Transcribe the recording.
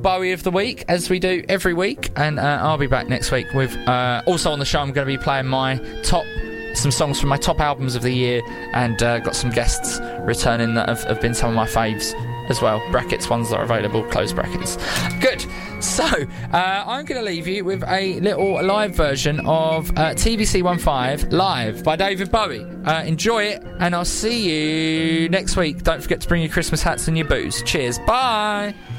Bowie of the week, as we do every week, and I'll be back next week with also on the show I'm going to be playing some songs from my top albums of the year, and got some guests returning that have been some of my faves as well. Brackets, ones that are available, close brackets. Good. So, I'm going to leave you with a little live version of TVC15 Live by David Bowie. Enjoy it, and I'll see you next week. Don't forget to bring your Christmas hats and your booze. Cheers. Bye.